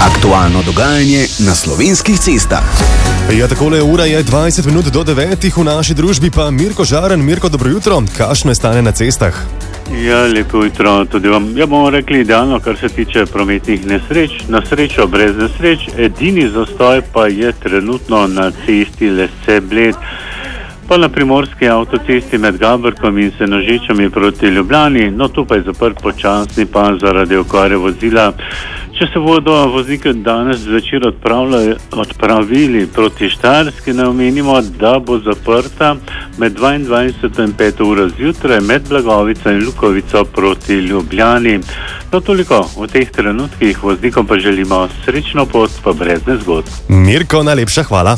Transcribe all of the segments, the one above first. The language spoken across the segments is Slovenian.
Aktualno dogajanje na slovenskih cestah. Ja, takole, ura je 20 minut do 9, v naši družbi pa Mirko Žaren. Mirko, dobro jutro. Kakšno je stanje na cestah? Ja, lepo jutro tudi vam. Ja, bomo rekli idealno, kar se tiče prometnih nesreč. Na srečo brez nesreč. Edini zastoj pa je trenutno na cesti Lesce-Bled. Pa na primorski avtocesti med Gaberkom in Senožečami proti Ljubljani. No, tu pa je zaprt počasni pas zaradi okvare vozila. Če se bodo vozniki danes zvečer odpravili proti Štajerski, ne omenimo, da bo zaprta med 22 in 5 uro zjutraj med Blagovico in Lukovico proti Ljubljani. No, toliko v teh trenutkih, voznikom pa želimo srečno pot, pa brez nezgod. Mirko, najlepša hvala.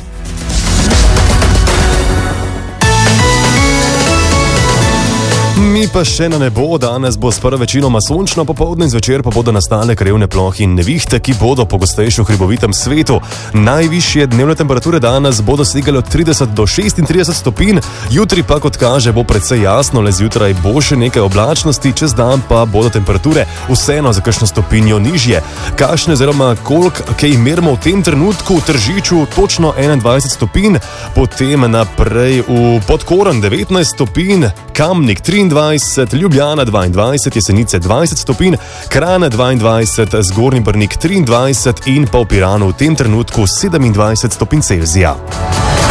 Mi pa še na nebo. Danes bo sprva večinoma sončno, popoldne in zvečer pa bodo nastale krajevne plohe in nevihte, ki bodo pogostejše v hribovitem svetu. Najvišje dnevne temperature danes bodo segale od 30 do 36 stopinj, jutri pa, kot kaže, bo precej jasno, le zjutraj bo še nekaj oblačnosti, čez dan pa bodo temperature vseeno za kakšno stopinjo nižje. Kakšne oziroma koliko kaj merimo v tem trenutku? V Tržiču točno 21 stopinj, potem naprej v Podkoren 19 stopinj, Kamnik 23, Ljubljana 22, Jesenice 20 stopinj, Kranj 22, Zgornji Brnik 23 in pa v Piranu v tem trenutku 27 stopinj Celzija.